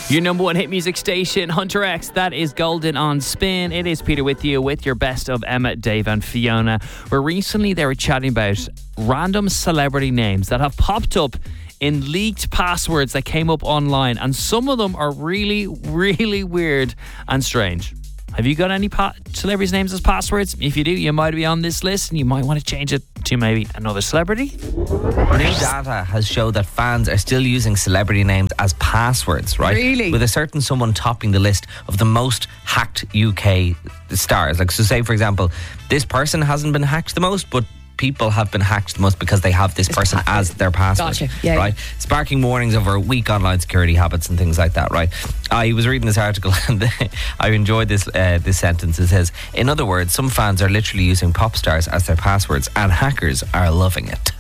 Your number one hit music station, Hunter X. That is Golden on Spin. It is Peter with you with your best of Emma, Dave and Fiona. Where recently they were chatting about random celebrity names that have popped up in leaked passwords that came up online. And some of them are really, really weird and strange. Have you got any celebrities' names as passwords? If you do, you might be on this list and you might want to change it to maybe another celebrity. New data has showed that fans are still using celebrity names as passwords, right? Really? With a certain someone topping the list of the most hacked UK stars. Like, so say, for example, this person hasn't been hacked the most, but people have been hacked the most because they have this person as their password. Gotcha. Yeah, right? yeah. Sparking warnings over weak online security habits and things like that, right? I was reading this article and I enjoyed this sentence. It says, in other words, some fans are literally using pop stars as their passwords and hackers are loving it.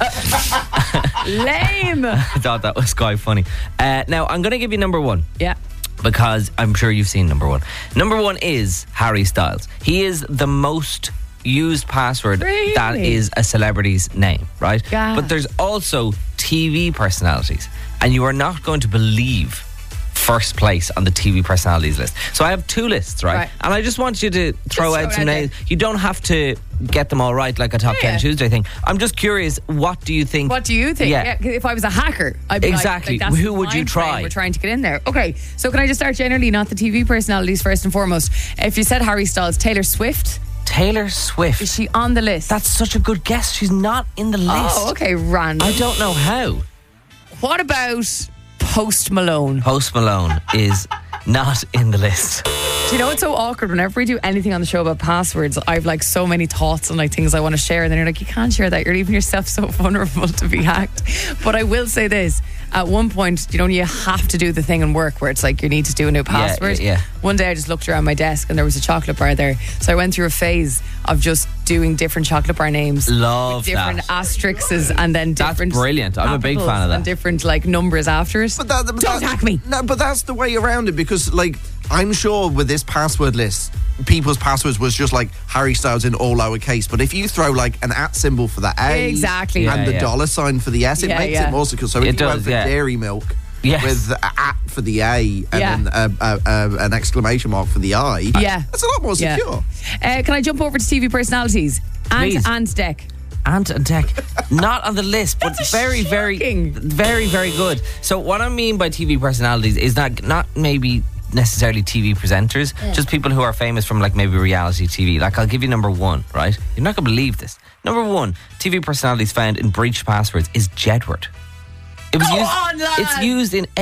Lame. I thought that was quite funny. Now, I'm going to give you number one. Yeah. Because I'm sure you've seen number one. Number one is Harry Styles. He is the most used password Really? that is a celebrity's name, right? Yeah. But there's also TV personalities, and you are not going to believe first place on the TV personalities list. So I have two lists, right? And I just want you to throw out some names. You don't have to get them all right like a Top 10 Tuesday thing. I'm just curious, what do you think? What do you think? Yeah. If I was a hacker, I'd be exactly. like that's who would you mind try? frame we're trying to get in there. Okay, so can I just start generally, not the TV personalities first and foremost? If you said Harry Styles, Taylor Swift. Taylor Swift. Is she on the list? That's such a good guess. She's not in the list. Oh, okay, random. I don't know how. What about Post Malone? Post Malone is not in the list. Do you know what's so awkward? Whenever we do anything on the show about passwords, I've like so many thoughts and like things I want to share, and then you're like, you can't share that. You're leaving yourself so vulnerable to be hacked. But I will say this: at one point, you have to do the thing in work where it's like you need to do a new password. Yeah. One day I just looked around my desk and there was a chocolate bar there, so I went through a phase of just doing different chocolate bar names. Love with different that. asterisks and then different. That's brilliant. I'm a big fan of that. And different like numbers after it. Don't hack me. No, but that's the way around it, because like I'm sure with this password list, people's passwords was just like Harry Styles in all lowercase. But if you throw like an @ symbol for the A, Exactly. and the $sign for the S, it makes it more secure. So if you went for dairy milk. Yes. With @ for the A and then an exclamation mark for the I. That's a lot more secure. Can I jump over to TV personalities? Please. Ant Deck. Ant and Deck, not on the list, but very, very, very, very good. So what I mean by TV personalities is not maybe necessarily TV presenters, just people who are famous from like maybe reality TV. Like I'll give you number one, right? You're not going to believe this. Number one, TV personalities found in breached passwords is Jedward. It was It's used in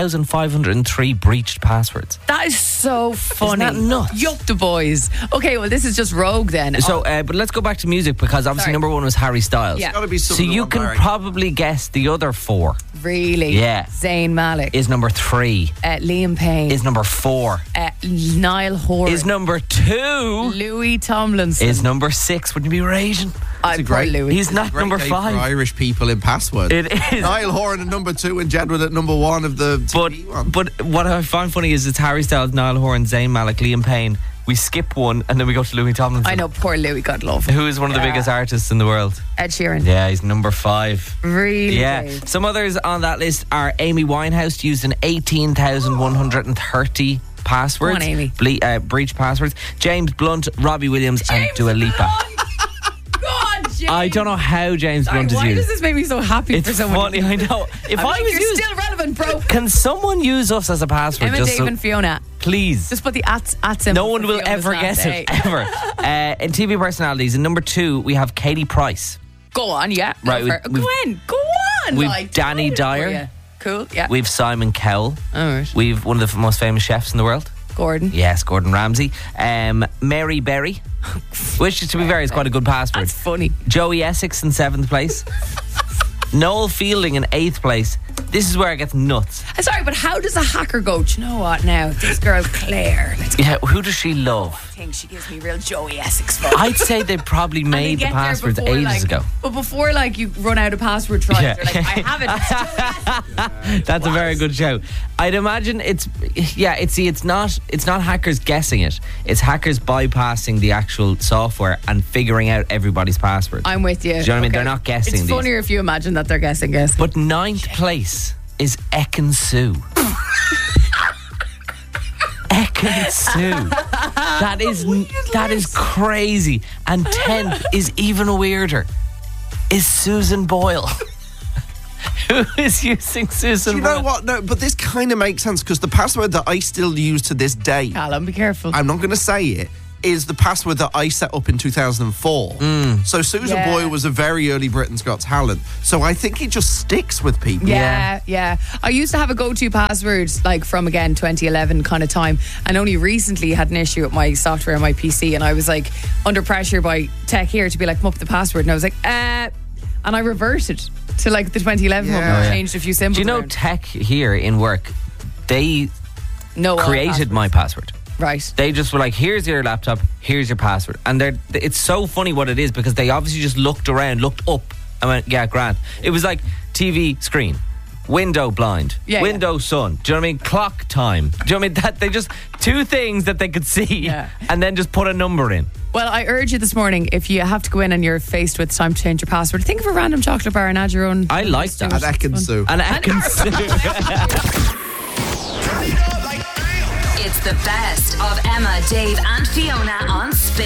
8,503 breached passwords. That is so funny. Isn't that nuts? Yup the boys. Okay, well this is just rogue then. So, but let's go back to music, because obviously number one was Harry Styles. Yeah. It's gotta be So you can probably guess the other four. Really? Yeah. Zayn Malik. Is number 3. Liam Payne. Is number 4. Niall Horan. Is number 2. Louis Tomlinson. Is number 6. Wouldn't you be raging? I'm poor Louis. He's not number 5. For Irish people in password. It is. Niall Horan at number 2 and Jedward at number 1 of the TV one. But what I find funny is it's Harry Styles, Niall Horan, Zayn Malik, Liam Payne. We skip one and then we go to Louis Tomlinson. I know, poor Louis, God love him. Who is one of the biggest artists in the world. Ed Sheeran. Yeah, he's number 5. Really? Yeah. Dave? Some others on that list are Amy Winehouse, used in 18,130 passwords. Go on, Amy. Breach passwords. James Blunt, Robbie Williams, and Dua Lipa. I don't know how James Blunt is Why used. does this make me so happy It's for someone? funny, I know. If I'm I like, was you're used, still relevant, bro. can someone use us as a password? Emma, just Dave so, and Fiona. please. Just put the at symbol. No one for will Fiona's ever last guess name. it, ever. In TV personalities, in number 2, we have Katie Price. Go on, yeah. Right, Go on. We've like, Danny go Dyer. for you. Cool, yeah. We've Simon Cowell. All right. We've one of the most famous chefs in the world. Gordon. Yes, Gordon Ramsay. Mary Berry, which, to be fair, is quite a good password. That's funny. Joey Essex in 7th place. Noel Fielding in 8th place. This is where it gets nuts. Sorry, but how does a hacker go, do you know what now? This girl, Claire. Yeah, who does she love? I think she gives me real Joey Essex vibes. I'd say they probably made the passwords ages ago. But before, like, you run out of password tries, Yeah. you're like, I have it. It's Joey Essex. That's a very good shout. I'd imagine it's not hackers guessing it. It's hackers bypassing the actual software and figuring out everybody's password. I'm with you. Do you know what I mean? They're not guessing It's these. funnier if you imagine that they're guessing. But 9th place is Ekin Sue. Fucking Sue. That is crazy. And 10th is even weirder. Is Susan Boyle. Who is using Susan You Boyle? know what? No, but this kind of makes sense because the password that I still use to this day, Callum, be careful. I'm not going to say it, is the password that I set up in 2004. So Susan Yeah. Boyle was a very early Britain's Got Talent. So I think it just sticks with people. Yeah. I used to have a go-to password like from, again, 2011 kind of time, and only recently had an issue with my software on my PC, and I was like under pressure by tech here to be like, come up with the password, and I was like, and I reverted to like the 2011 one, Yeah. and changed a few symbols. Do you know around. tech here in work, they No, created my password. Right. They just were like, here's your laptop, here's your password. And it's so funny what it is because they obviously just looked around, looked up and went, yeah, grand. It was like TV screen, window blind, Yeah, window sun. Do you know what I mean? Clock time. Do you know what I mean? That they just two things that they could see and then just put a number in. Well, I urge you this morning, if you have to go in and you're faced with time to change your password, think of a random chocolate bar and add your own. I like that. And Ekin-Su. And Ekin-Su. It's the best of Emma, Dave, and Fiona on Spin.